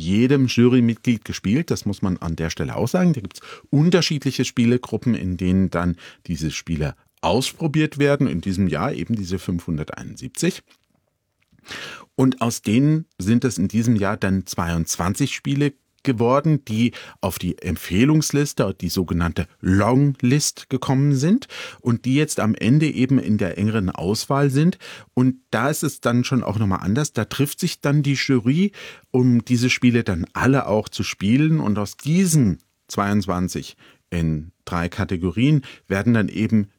jedem Jurymitglied gespielt. Das muss man an der Stelle auch sagen. Da gibt es unterschiedliche Spielegruppen, in denen dann diese Spiele ausprobiert werden. In diesem Jahr eben diese 571. Und aus denen sind es in diesem Jahr dann 22 Spiele geworden, die auf die Empfehlungsliste, die sogenannte Longlist gekommen sind und die jetzt am Ende eben in der engeren Auswahl sind. Und da ist es dann schon auch nochmal anders. Da trifft sich dann die Jury, um diese Spiele dann alle auch zu spielen. Und aus diesen 22 in 3 Kategorien werden dann eben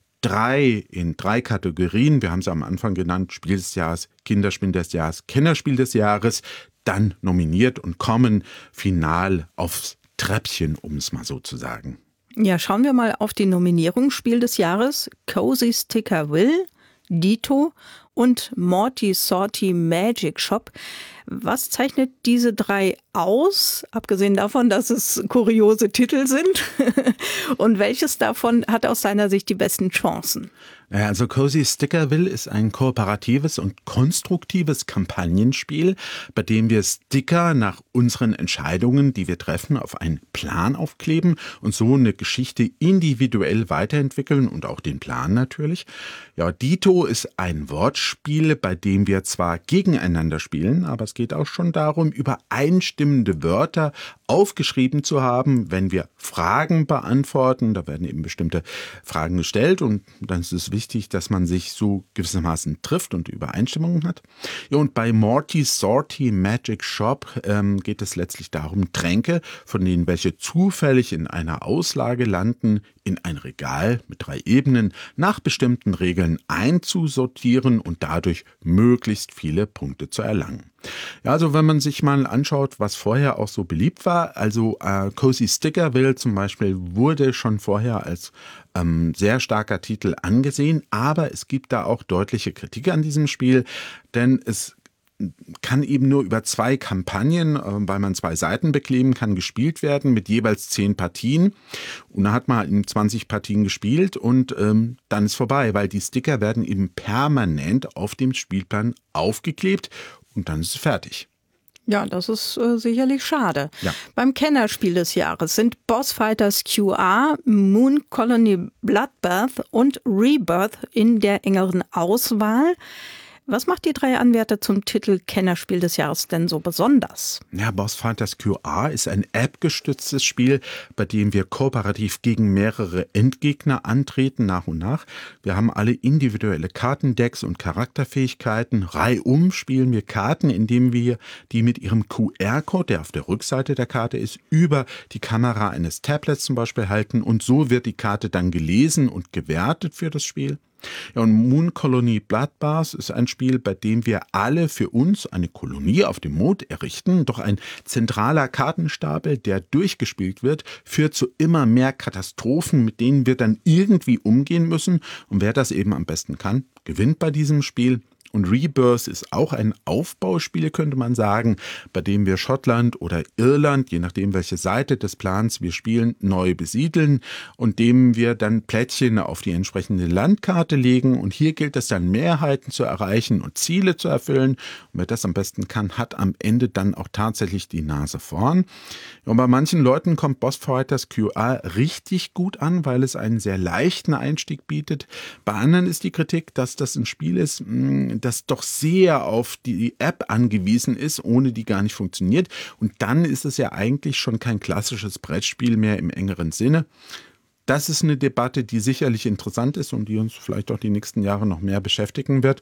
3 in 3 Kategorien, wir haben es am Anfang genannt, Spiel des Jahres, Kinderspiel des Jahres, Kennerspiel des Jahres, dann nominiert und kommen final aufs Treppchen, um es mal so zu sagen. Ja, schauen wir mal auf die Nominierung. Spiel des Jahres, Cozy Stickerville, Dito und Morty Sorty Magic Shop. Was zeichnet diese 3 aus, abgesehen davon, dass es kuriose Titel sind? Und welches davon hat aus seiner Sicht die besten Chancen? Also Cozy Stickerville ist ein kooperatives und konstruktives Kampagnenspiel, bei dem wir Sticker nach unseren Entscheidungen, die wir treffen, auf einen Plan aufkleben und so eine Geschichte individuell weiterentwickeln und auch den Plan natürlich. Ja, Dito ist ein Wortspiel, bei dem wir zwar gegeneinander spielen, aber es geht auch schon darum, übereinstimmende Wörter aufgeschrieben zu haben, wenn wir Fragen beantworten. Da werden eben bestimmte Fragen gestellt und dann ist es wichtig, dass man sich so gewissermaßen trifft und Übereinstimmungen hat. Ja, und bei Morty Sorty Magic Shop geht es letztlich darum, Tränke, von denen welche zufällig in einer Auslage landen, in ein Regal mit 3 Ebenen nach bestimmten Regeln einzusortieren und dadurch möglichst viele Punkte zu erlangen. Ja, also wenn man sich mal anschaut, was vorher auch so beliebt war, also Cozy Stickerville zum Beispiel wurde schon vorher als sehr starker Titel angesehen, aber es gibt da auch deutliche Kritik an diesem Spiel, denn es kann eben nur über 2 Kampagnen, weil man 2 Seiten bekleben kann, gespielt werden mit jeweils 10 Partien. Und da hat man in 20 Partien gespielt und dann ist vorbei, weil die Sticker werden eben permanent auf dem Spielplan aufgeklebt und dann ist es fertig. Ja, das ist sicherlich schade. Ja. Beim Kennerspiel des Jahres sind Boss Fighters QR, Moon Colony Bloodbath und Rebirth in der engeren Auswahl. Was macht die 3 Anwärter zum Titel Kennerspiel des Jahres denn so besonders? Ja, Boss Fighters QR ist ein App-gestütztes Spiel, bei dem wir kooperativ gegen mehrere Endgegner antreten, nach und nach. Wir haben alle individuelle Kartendecks und Charakterfähigkeiten. Reihum spielen wir Karten, indem wir die mit ihrem QR-Code, der auf der Rückseite der Karte ist, über die Kamera eines Tablets zum Beispiel halten. Und so wird die Karte dann gelesen und gewertet für das Spiel. Ja, und Moon Colony Bloodbath ist ein Spiel, bei dem wir alle für uns eine Kolonie auf dem Mond errichten. Doch ein zentraler Kartenstapel, der durchgespielt wird, führt zu immer mehr Katastrophen, mit denen wir dann irgendwie umgehen müssen. Und wer das eben am besten kann, gewinnt bei diesem Spiel. Und Rebirth ist auch ein Aufbauspiel, könnte man sagen, bei dem wir Schottland oder Irland, je nachdem welche Seite des Plans wir spielen, neu besiedeln und dem wir dann Plättchen auf die entsprechende Landkarte legen. Und hier gilt es dann, Mehrheiten zu erreichen und Ziele zu erfüllen. Und wer das am besten kann, hat am Ende dann auch tatsächlich die Nase vorn. Und bei manchen Leuten kommt Boss Fighters QR richtig gut an, weil es einen sehr leichten Einstieg bietet. Bei anderen ist die Kritik, dass das ein Spiel ist, das doch sehr auf die App angewiesen ist, ohne die gar nicht funktioniert. Und dann ist es ja eigentlich schon kein klassisches Brettspiel mehr im engeren Sinne. Das ist eine Debatte, die sicherlich interessant ist und die uns vielleicht auch die nächsten Jahre noch mehr beschäftigen wird.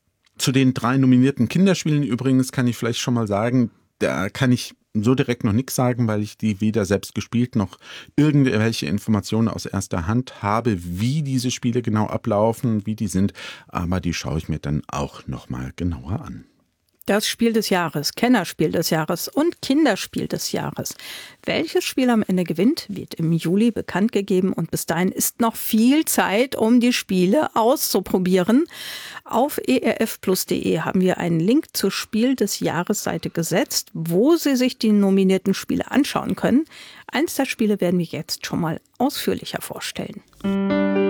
Zu den 3 nominierten Kinderspielen übrigens kann ich vielleicht schon mal sagen, da kann ich so direkt noch nichts sagen, weil ich die weder selbst gespielt noch irgendwelche Informationen aus erster Hand habe, wie diese Spiele genau ablaufen, wie die sind, aber die schaue ich mir dann auch nochmal genauer an. Das Spiel des Jahres, Kennerspiel des Jahres und Kinderspiel des Jahres. Welches Spiel am Ende gewinnt, wird im Juli bekannt gegeben und bis dahin ist noch viel Zeit, um die Spiele auszuprobieren. Auf erfplus.de haben wir einen Link zur Spiel des Jahres-Seite gesetzt, wo Sie sich die nominierten Spiele anschauen können. Eins der Spiele werden wir jetzt schon mal ausführlicher vorstellen.